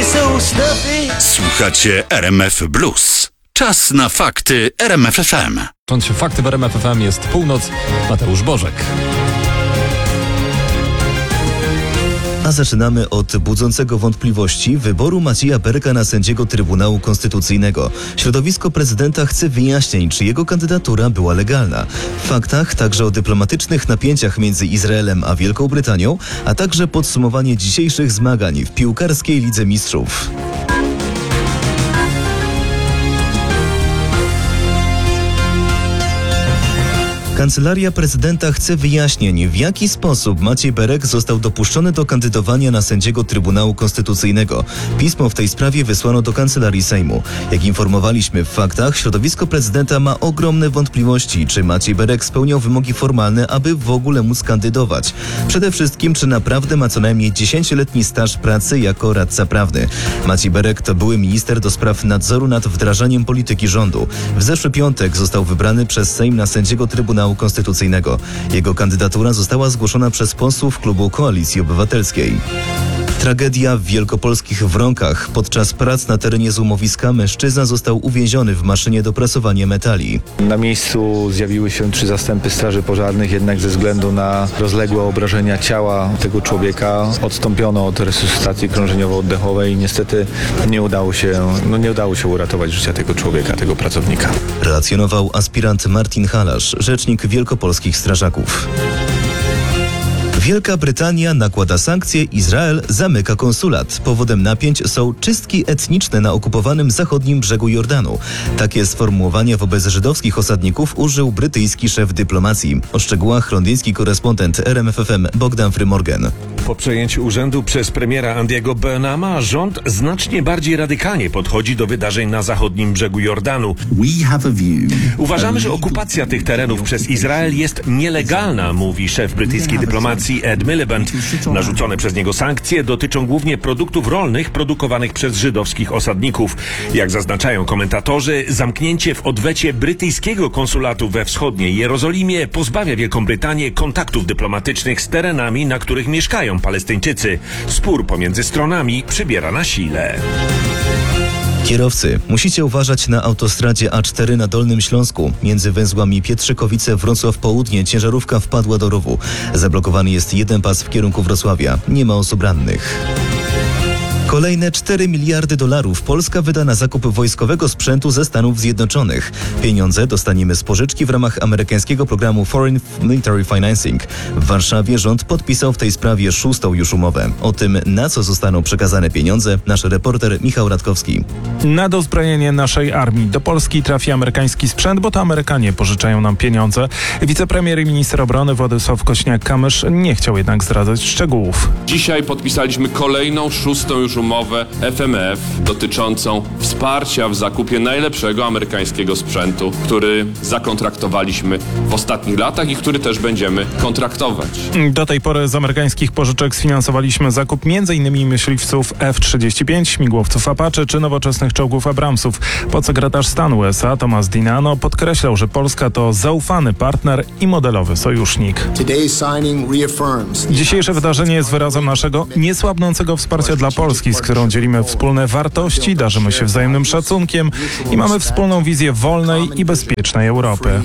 so stuffy. Słuchacie RMF Blues. Czas na fakty RMF FM. Fakty w RMF FM jest północ. Mateusz Bożek. A zaczynamy od budzącego wątpliwości wyboru Macieja Berka na sędziego Trybunału Konstytucyjnego. Środowisko prezydenta chce wyjaśnień, czy jego kandydatura była legalna. W faktach także o dyplomatycznych napięciach między Izraelem a Wielką Brytanią, a także podsumowanie dzisiejszych zmagań w piłkarskiej Lidze Mistrzów. Kancelaria Prezydenta chce wyjaśnień, w jaki sposób Maciej Berek został dopuszczony do kandydowania na sędziego Trybunału Konstytucyjnego. Pismo w tej sprawie wysłano do Kancelarii Sejmu. Jak informowaliśmy w faktach, środowisko prezydenta ma ogromne wątpliwości, czy Maciej Berek spełniał wymogi formalne, aby w ogóle móc kandydować. Przede wszystkim, czy naprawdę ma co najmniej 10-letni staż pracy jako radca prawny. Maciej Berek to były minister do spraw nadzoru nad wdrażaniem polityki rządu. W zeszły piątek został wybrany przez Sejm na sędziego Trybunału Konstytucyjnego. Jego kandydatura została zgłoszona przez posłów klubu Koalicji Obywatelskiej. Tragedia w wielkopolskich Wronkach. Podczas prac na terenie złomowiska mężczyzna został uwięziony w maszynie do prasowania metali. Na miejscu zjawiły się 3 zastępy straży pożarnych, jednak ze względu na rozległe obrażenia ciała tego człowieka odstąpiono od resuscytacji krążeniowo-oddechowej i niestety nie udało się uratować życia tego człowieka, tego pracownika. Relacjonował aspirant Martin Halasz, rzecznik wielkopolskich strażaków. Wielka Brytania nakłada sankcje, Izrael zamyka konsulat. Powodem napięć są czystki etniczne na okupowanym zachodnim brzegu Jordanu. Takie sformułowania wobec żydowskich osadników użył brytyjski szef dyplomacji. O szczegółach londyński korespondent RMF FM Bogdan Frymorgan. Po przejęciu urzędu przez premiera Andiego Burnhama rząd znacznie bardziej radykalnie podchodzi do wydarzeń na zachodnim brzegu Jordanu. Uważamy, że okupacja tych terenów przez Izrael jest nielegalna, mówi szef brytyjskiej dyplomacji Ed Miliband. Narzucone przez niego sankcje dotyczą głównie produktów rolnych produkowanych przez żydowskich osadników. Jak zaznaczają komentatorzy, zamknięcie w odwecie brytyjskiego konsulatu we wschodniej Jerozolimie pozbawia Wielką Brytanię kontaktów dyplomatycznych z terenami, na których mieszkają Palestyńczycy. Spór pomiędzy stronami przybiera na sile. Kierowcy, musicie uważać na autostradzie A4 na Dolnym Śląsku. Między węzłami Pietrzykowice-Wrocław Południe ciężarówka wpadła do rowu. Zablokowany jest jeden pas w kierunku Wrocławia. Nie ma osób rannych. Kolejne $4 miliardy Polska wyda na zakup wojskowego sprzętu ze Stanów Zjednoczonych. Pieniądze dostaniemy z pożyczki w ramach amerykańskiego programu Foreign Military Financing. W Warszawie rząd podpisał w tej sprawie 6. już umowę. O tym, na co zostaną przekazane pieniądze, nasz reporter Michał Radkowski. Na dozbrojenie naszej armii do Polski trafi amerykański sprzęt, bo to Amerykanie pożyczają nam pieniądze. Wicepremier i minister obrony Władysław Kosiniak-Kamysz nie chciał jednak zdradzać szczegółów. Dzisiaj podpisaliśmy kolejną 6. już umowę FMF dotyczącą wsparcia w zakupie najlepszego amerykańskiego sprzętu, który zakontraktowaliśmy w ostatnich latach i który też będziemy kontraktować. Do tej pory z amerykańskich pożyczek sfinansowaliśmy zakup m.in. myśliwców F-35, śmigłowców Apache czy nowoczesnych czołgów Abramsów. Podsekretarz stanu USA Thomas Dinano podkreślał, że Polska to zaufany partner i modelowy sojusznik. Dzisiejsze wydarzenie jest wyrazem naszego niesłabnącego wsparcia dla Polski, z którą dzielimy wspólne wartości, darzymy się wzajemnym szacunkiem i mamy wspólną wizję wolnej i bezpiecznej Europy.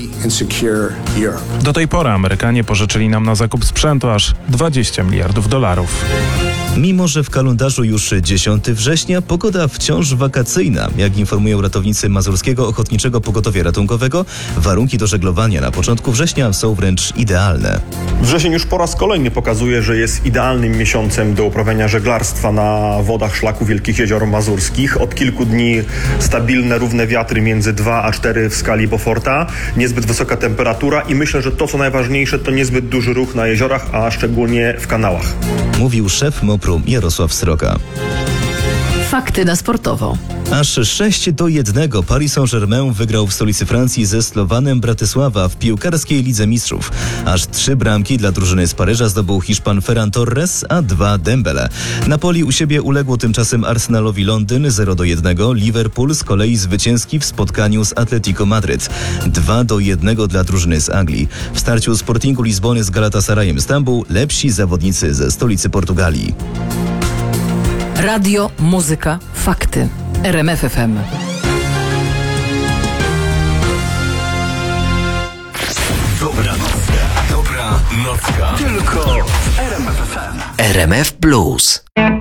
Do tej pory Amerykanie pożyczyli nam na zakup sprzętu aż $20 miliardów. Mimo że w kalendarzu już 10 września, pogoda wciąż wakacyjna. Jak informują ratownicy Mazurskiego Ochotniczego Pogotowia Ratunkowego, warunki do żeglowania na początku września są wręcz idealne. Wrzesień już po raz kolejny pokazuje, że jest idealnym miesiącem do uprawiania żeglarstwa na wodach szlaku Wielkich Jezior Mazurskich. Od kilku dni stabilne, równe wiatry między 2 a 4 w skali Beauforta, niezbyt wysoka temperatura i myślę, że to co najważniejsze to niezbyt duży ruch na jeziorach, a szczególnie w kanałach. Mówił szef MOPR-u Jarosław Sroka. Fakty na sportowo. Aż 6-1 Paris Saint-Germain wygrał w stolicy Francji ze Slowanem Bratysława w piłkarskiej Lidze Mistrzów. Aż 3 bramki dla drużyny z Paryża zdobył Hiszpan Ferran Torres, a 2 Dembele. Napoli u siebie uległo tymczasem Arsenalowi Londyn 0-1. Liverpool z kolei zwycięski w spotkaniu z Atletico Madryt. 2-1 dla drużyny z Anglii. W starciu Sportingu Lizbony z Galatasarayem Stambuł lepsi zawodnicy ze stolicy Portugalii. Radio, muzyka, fakty. RMF FM. Dobra nocka. Tylko w RMF FM. RMF Plus.